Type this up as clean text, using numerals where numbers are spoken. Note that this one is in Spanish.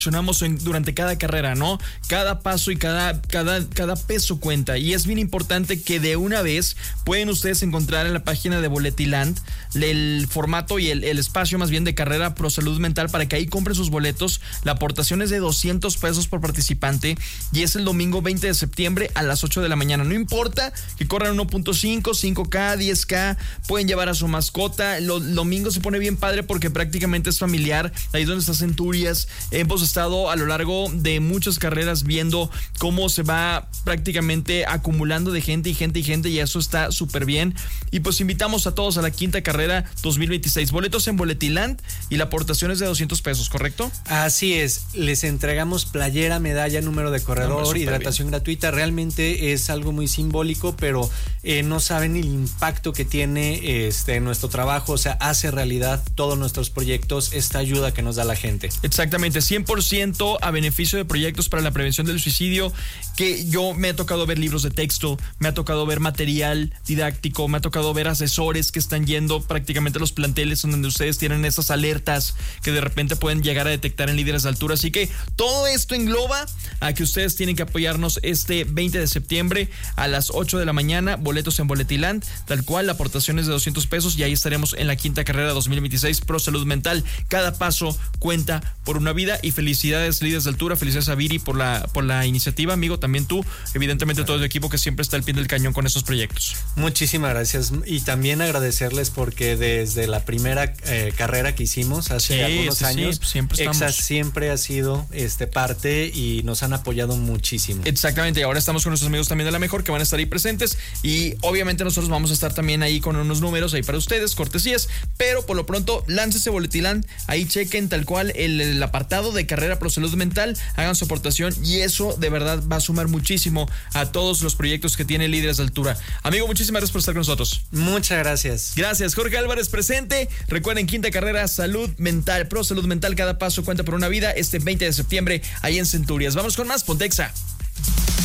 durante cada carrera, ¿no? Cada paso y cada peso cuenta, y es bien importante que de una vez pueden ustedes encontrar en la página de Boletiland el formato y el espacio más bien de carrera Pro Salud Mental para que ahí compren sus boletos. La aportación es de $200 por participante y es el domingo 20 de septiembre a las 8 de la mañana. No importa que corran 1.5, 5K, 10K, pueden llevar a su mascota. El domingo se pone bien padre porque prácticamente es familiar. Ahí es donde está Centurias. Hemos estado a lo largo de muchas carreras viendo cómo se va prácticamente acumulando de gente y eso está súper bien. Y pues invitamos a todos a la quinta carrera 2026. Boletos en Boletiland y la aportación es de $200, ¿correcto? Así es, les entregamos playera, medalla, número de corredor, hidratación gratuita. Realmente es algo muy simbólico, pero no saben el impacto que tiene nuestro trabajo. O sea, hace realidad todos nuestros proyectos, esta ayuda que nos da la gente. Exactamente, 100% a beneficio de proyectos para la prevención del suicidio, que yo me ha tocado ver libros de texto, me ha tocado ver material didáctico, me ha tocado ver asesores que están yendo prácticamente a los planteles donde ustedes tienen esas alertas que de repente pueden llegar a detectar en líderes de altura. Así que todo esto engloba a que ustedes tienen que apoyarnos este 20 de septiembre a las 8 de la mañana, boletos en Boletiland, tal cual, la aportación es de $200 y ahí estaremos en la quinta carrera 2026 Pro Salud Mental. Cada paso cuenta por una vida y felicidades líderes de altura, felicidades a Viri por la iniciativa, amigo, también tú, evidentemente todo el equipo que siempre está al pie del cañón con estos proyectos. Muchísimas gracias y también agradecerles porque desde la primera carrera que hicimos hace algunos años, siempre EXA siempre ha sido parte y nos han apoyado muchísimo. Exactamente, y ahora estamos con nuestros amigos también de La Mejor que van a estar ahí presentes y obviamente nosotros vamos a estar también ahí con unos números ahí para ustedes, cortesías, pero por lo pronto láncese Boletiland, ahí chequen tal cual el apartado de carrera Pro Salud Mental, hagan su aportación y eso de verdad va a sumar muchísimo a todos los proyectos que tiene Líderes de Altura. Amigo, muchísimas gracias por estar con nosotros. Muchas gracias. Gracias, Jorge Álvarez presente. Recuerden, quinta carrera Salud Mental, Pro Salud Mental, cada paso cuenta por una vida, este 20 de septiembre ahí en Centurias. Vamos con más, Pontexa.